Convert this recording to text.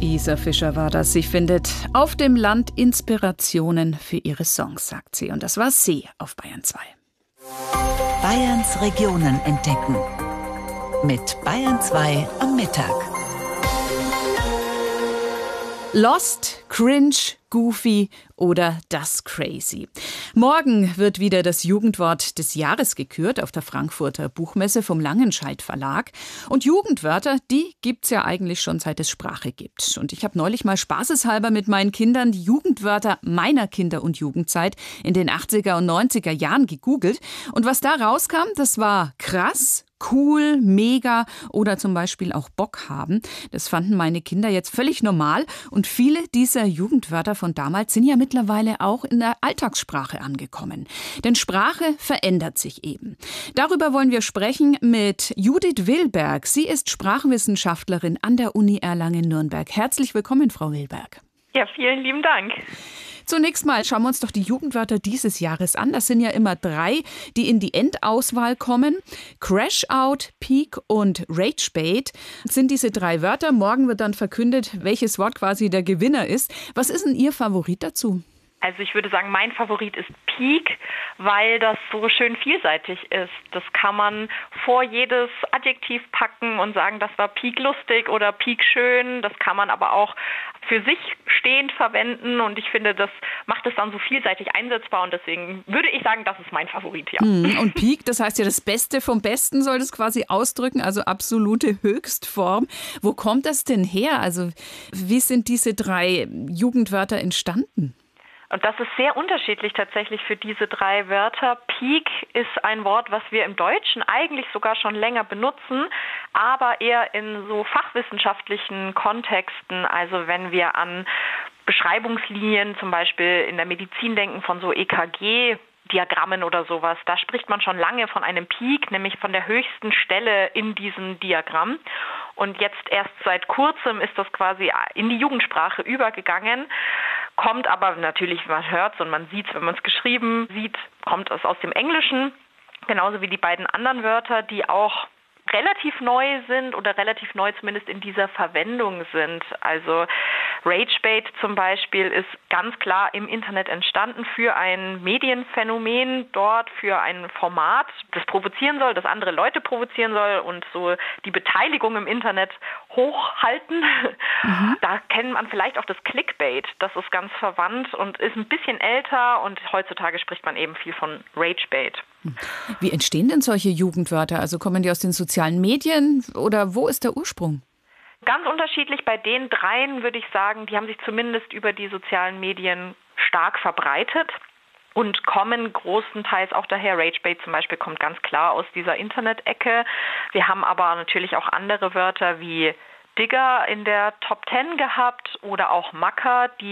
Isa Fischer war das. Sie findet auf dem Land Inspirationen für ihre Songs, sagt sie. Und das war See auf Bayern 2. Bayerns Regionen entdecken. Mit Bayern 2 am Mittag. Lost, Cringe, Goofy oder Das Crazy. Morgen wird wieder das Jugendwort des Jahres gekürt auf der Frankfurter Buchmesse vom Langenscheidt Verlag. Und Jugendwörter, die gibt's ja eigentlich schon seit es Sprache gibt. Und ich habe neulich mal spaßeshalber mit meinen Kindern die Jugendwörter meiner Kinder- und Jugendzeit in den 80er und 90er Jahren gegoogelt. Und was da rauskam, das war krass, cool, mega oder zum Beispiel auch Bock haben. Das fanden meine Kinder jetzt völlig normal. Und viele dieser Jugendwörter von damals sind ja mittlerweile auch in der Alltagssprache angekommen. Denn Sprache verändert sich eben. Darüber wollen wir sprechen mit Judith Wilberg. Sie ist Sprachwissenschaftlerin an der Uni Erlangen-Nürnberg. Herzlich willkommen, Frau Wilberg. Ja, vielen lieben Dank. Zunächst mal schauen wir uns doch die Jugendwörter dieses Jahres an. Das sind ja immer 3, die in die Endauswahl kommen. Crash-Out, Peak und Rage-Bait sind diese 3 Wörter. Morgen wird dann verkündet, welches Wort quasi der Gewinner ist. Was ist denn Ihr Favorit dazu? Also ich würde sagen, mein Favorit ist Peak, weil das so schön vielseitig ist. Das kann man vor jedes Adjektiv packen und sagen, das war Peak lustig oder Peak schön. Das kann man aber auch für sich stehend verwenden und ich finde, das macht es dann so vielseitig einsetzbar und deswegen würde ich sagen, das ist mein Favorit, ja. Und Peak, das heißt ja das Beste vom Besten soll das quasi ausdrücken, also absolute Höchstform. Wo kommt das denn her? Also wie sind diese 3 Jugendwörter entstanden? Und das ist sehr unterschiedlich tatsächlich für diese 3 Wörter. Peak ist ein Wort, was wir im Deutschen eigentlich sogar schon länger benutzen, aber eher in so fachwissenschaftlichen Kontexten. Also wenn wir an Beschreibungslinien zum Beispiel in der Medizin denken von so EKG-Diagrammen oder sowas, da spricht man schon lange von einem Peak, nämlich von der höchsten Stelle in diesem Diagramm. Und jetzt erst seit kurzem ist das quasi in die Jugendsprache übergegangen. Kommt aber natürlich, man hört es und man sieht es, wenn man es geschrieben sieht, kommt es aus dem Englischen, genauso wie die beiden anderen Wörter, die auch relativ neu sind oder relativ neu zumindest in dieser Verwendung sind. Also Ragebait zum Beispiel ist ganz klar im Internet entstanden für ein Medienphänomen dort, für ein Format, das provozieren soll, das andere Leute provozieren soll und so die Beteiligung im Internet hochhalten. Da kennt man vielleicht auch das Clickbait, das ist ganz verwandt und ist ein bisschen älter und heutzutage spricht man eben viel von Ragebait. Wie entstehen denn solche Jugendwörter? Also kommen die aus den sozialen Medien oder wo ist der Ursprung? Ganz unterschiedlich. Bei den 3 würde ich sagen, die haben sich zumindest über die sozialen Medien stark verbreitet und kommen großenteils auch daher. Ragebait zum Beispiel kommt ganz klar aus dieser Internet-Ecke. Wir haben aber natürlich auch andere Wörter wie Digger in der Top 10 gehabt oder auch Macker, die